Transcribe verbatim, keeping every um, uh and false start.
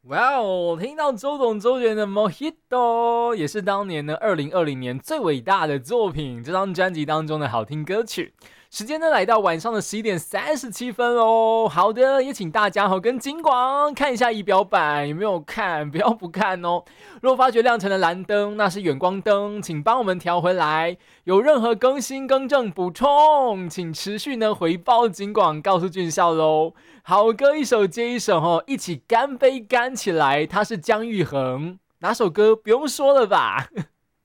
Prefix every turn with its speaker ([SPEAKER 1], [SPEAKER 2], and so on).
[SPEAKER 1] 哇哦，听到周董周杰伦的《Mojito》，也是当年呢二零二零年最伟大的作品，这张专辑当中的好听歌曲。时间呢来到晚上的十一点三十七分喽。好的，也请大家和跟金广看一下仪表板，有没有看？不要不看哦。如果发觉亮成了蓝灯，那是远光灯，请帮我们调回来。有任何更新、更正、补充，请持续呢回报金广，告诉俊孝喽。好歌一首接一首哦，一起干杯干起来。他是姜育恒，哪首歌不用说了吧？